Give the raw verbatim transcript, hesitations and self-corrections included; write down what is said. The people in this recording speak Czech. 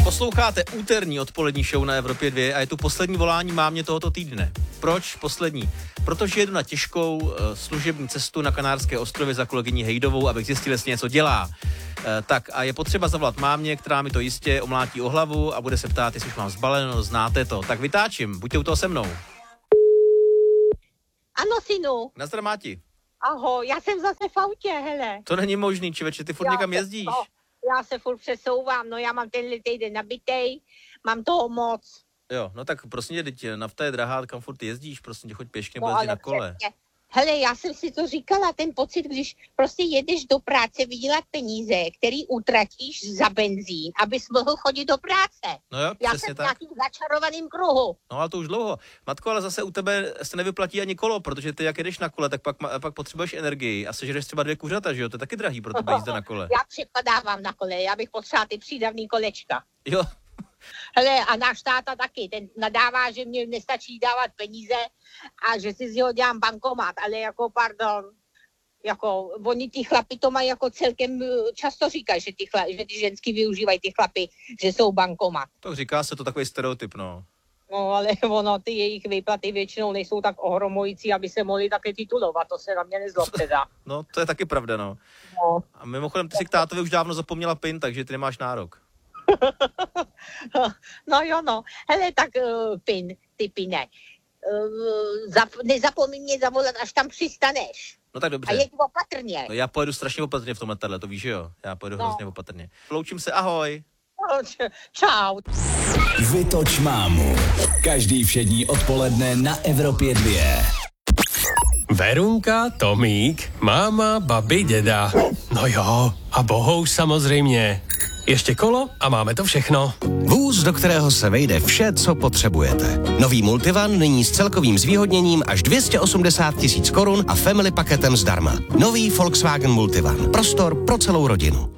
Posloucháte úterní odpolední show na Evropě dva a je tu poslední volání mámě tohoto týdne. Proč poslední? Protože jedu na těžkou uh, služební cestu na Kanárské ostrovy za kolegyní Hejdovou, abych zjistil, jestli něco dělá. Uh, tak a je potřeba zavolat mámě, která mi to jistě omlátí o hlavu a bude se ptát, jestli už mám zbaleno, znáte to. Tak vytáčím, buďte u toho se mnou. Ano, synu. Nazdar, Máti. Ahoj, já jsem zase v autě, hele. To není možný, člověče, ty furt já někam se, jezdíš. No, já se furt přesouvám, no já mám tenhle týden nabitej, mám toho moc. Jo, no tak prosím tě, teď nafta je drahá, kam furt jezdíš, prosím tě, choď pěšky nebo No, jezdí na kole. Přesně. Hele, já jsem si to říkala, ten pocit, když prostě jedeš do práce vydělat peníze, který utratíš za benzín, abys mohl chodit do práce. No jo, já přesně jsem v tak. nějakým začarovaným kruhu. No ale to už dlouho. Matko, ale zase u tebe se nevyplatí ani kolo, protože ty jak jedeš na kole, tak pak, pak potřebuješ energii a sežereš třeba dvě kuřata, že jo? To je taky drahý pro tebe jízda na kole. Já přepadávám na kole, já bych potřebovala ty přídavný kolečka. Jo. Hele, a náš táta taky, ten nadává, že mě nestačí dávat peníze a že si z něho dělám bankomat, ale jako pardon, jako oni ty chlapi to mají jako celkem, často říkají, že ty, chla, že ty ženský využívají ty chlapi, že jsou bankomat. To říká se to takový stereotyp, no. No ale ono, ty jejich výplaty většinou nejsou tak ohromující, aby se mohli také titulovat, to se na mě nezlobte dá. No, to je taky pravda, no. No. A mimochodem, ty si k tátovi už dávno zapomněla pin, takže ty nemáš nárok. No jo, no. Hele, tak uh, pin, ty pine. Uh, zap, nezapomeň mě zavolat, až tam přistaneš. No tak dobře. A jeď opatrně. No já pojedu strašně opatrně v tom letadle, to víš, že jo? Já pojedu No. hrozně opatrně. Loučím se, ahoj. No, č- čau. Vytoč mámu. Každý všední odpoledne na Evropě dva. Verunka, Tomík, máma, babi, děda. No jo, a bohou samozřejmě. Ještě kolo a máme to všechno. Vůz, do kterého se vejde vše, co potřebujete. Nový Multivan nyní s celkovým zvýhodněním až dvě stě osmdesát tisíc korun a family paketem zdarma. Nový Volkswagen Multivan. Prostor pro celou rodinu.